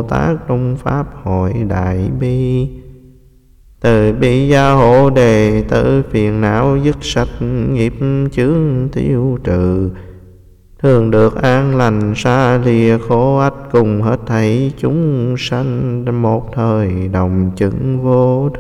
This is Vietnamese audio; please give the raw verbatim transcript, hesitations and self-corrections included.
Tát trong pháp hội đại bi. Từ bi gia hộ đề tử, phiền não dứt sạch, nghiệp chướng tiêu trừ, thường được an lành, xa lìa khổ ách, cùng hết thảy chúng sanh một thời đồng chứng vô